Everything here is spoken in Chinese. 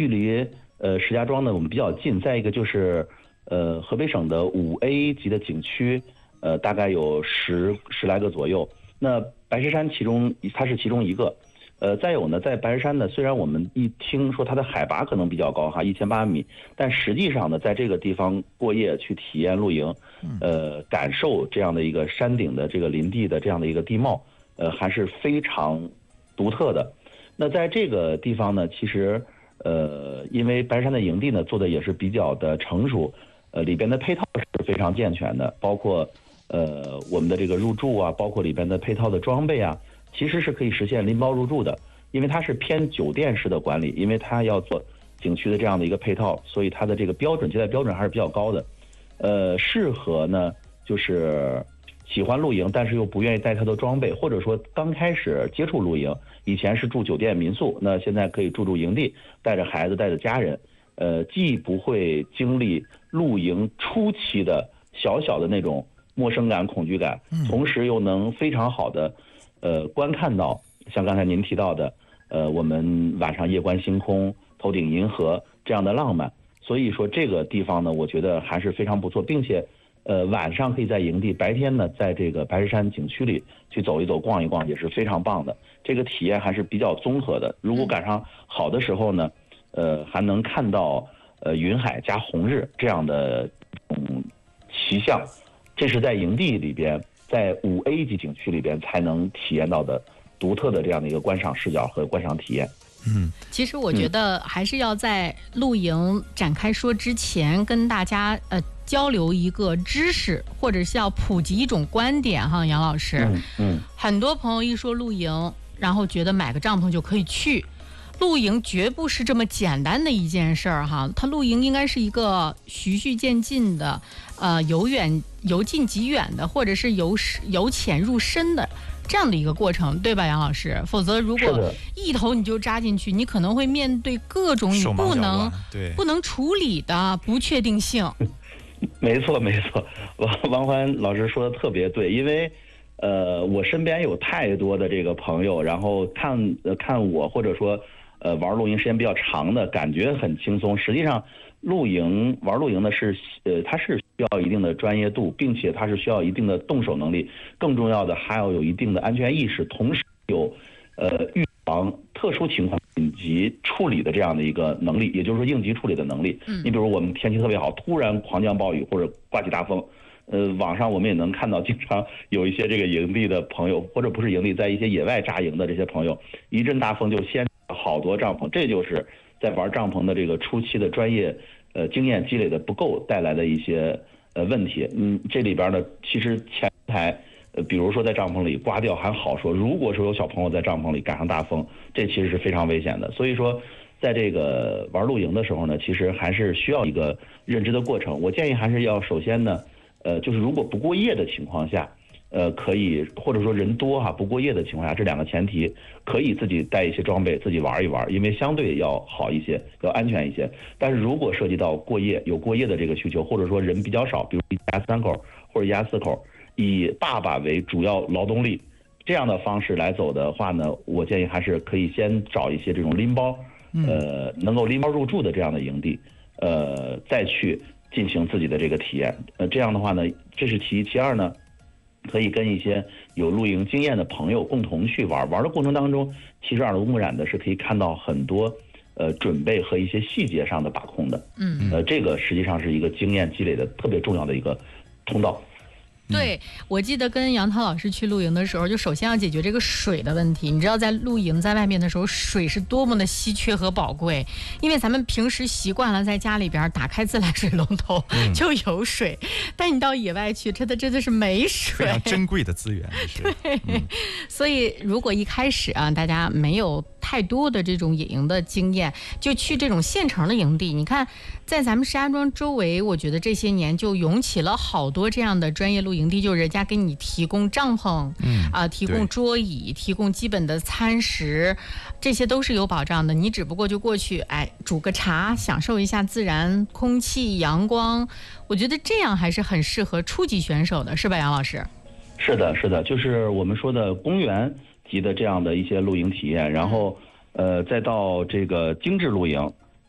距离石家庄呢我们比较近，再一个就是河北省的5A 级的景区，大概有十来个左右。那白石山它是其中一个。再有呢，在白石山呢，虽然我们一听说它的海拔可能比较高哈，1800米，但实际上呢，在这个地方过夜去体验露营，感受这样的一个山顶的这个林地的这样的一个地貌，还是非常独特的。那在这个地方呢，其实因为白石山的营地呢做的也是比较的成熟，里边的配套是非常健全的，包括我们的这个入住啊，包括里边的配套的装备啊。其实是可以实现拎包入住的，因为它是偏酒店式的管理，因为它要做景区的这样的一个配套，所以它的这个接待标准还是比较高的。适合呢就是喜欢露营，但是又不愿意带太多装备，或者说刚开始接触露营，以前是住酒店民宿，那现在可以住营地，带着孩子带着家人，既不会经历露营初期的小的那种陌生感、恐惧感，同时又能非常好的观看到像刚才您提到的，我们晚上夜观星空、头顶银河这样的浪漫。所以说这个地方呢，我觉得还是非常不错，并且晚上可以在营地，白天呢在这个白石山景区里去走一走、逛一逛，也是非常棒的。这个体验还是比较综合的。如果赶上好的时候呢，还能看到云海加红日这样的奇象，这是在营地里边。在5A 级景区里边才能体验到的独特的这样的一个观赏视角和观赏体验。 其实我觉得还是要在露营展开说之前，跟大家交流一个知识，或者是要普及一种观点哈，杨老师。很多朋友一说露营，然后觉得买个帐篷就可以去。露营绝不是这么简单的一件事儿哈，它露营应该是一个循序渐进的，由近及远的，或者是由浅入深的这样的一个过程，对吧，杨老师？否则如果一头你就扎进去，你可能会面对各种你不能处理的不确定性。 没错，王欢老师说的特别对，因为我身边有太多的这个朋友，然后看我或者说玩露营时间比较长的，感觉很轻松。实际上，玩露营的是它是需要一定的专业度，并且它是需要一定的动手能力，更重要的还要有一定的安全意识，同时有预防特殊情况紧急处理的这样的一个能力，也就是说应急处理的能力。你比如我们天气特别好，突然狂降暴雨或者刮起大风。网上我们也能看到，经常有一些这个营地的朋友，或者不是营地，在一些野外扎营的这些朋友，一阵大风就掀好多帐篷，这就是在玩帐篷的这个初期的专业经验积累的不够带来的一些问题。这里边呢，其实前台比如说在帐篷里刮掉还好说，如果说有小朋友在帐篷里赶上大风，这其实是非常危险的。所以说，在这个玩露营的时候呢，其实还是需要一个认知的过程。我建议还是要首先呢。就是如果不过夜的情况下，可以或者说人多不过夜的情况下，这两个前提可以自己带一些装备，自己玩一玩，因为相对要好一些，要安全一些。但是如果涉及到有过夜的这个需求，或者说人比较少，比如一家3口或者一家4口，以爸爸为主要劳动力这样的方式来走的话呢，我建议还是可以先找一些这种拎包，能够拎包入住的这样的营地，再去进行自己的这个体验，这样的话呢，这是其一。其二呢，可以跟一些有露营经验的朋友共同去玩的过程当中，其实耳濡目染的是可以看到很多准备和一些细节上的把控的。这个实际上是一个经验积累的特别重要的一个通道。 对，我记得跟杨涛老师去露营的时候，就首先要解决这个水的问题。你知道在露营在外面的时候，水是多么的稀缺和宝贵，因为咱们平时习惯了在家里边打开自来水龙头就有水，但你到野外去，真的是没水， 非常珍贵的资源。 对，所以如果一开始大家没有太多的这种野营的经验，就去这种现成的营地。你看，在咱们石家庄周围，我觉得这些年就涌起了好多这样的专业露营地，就人家给你提供帐篷，提供桌椅，提供基本的餐食，这些都是有保障的。你只不过就过去，煮个茶，享受一下自然空气、阳光。我觉得这样还是很适合初级选手的，是吧，杨老师？ 是的，就是我们说的公园级的这样的一些露营体验，然后再到这个精致露营，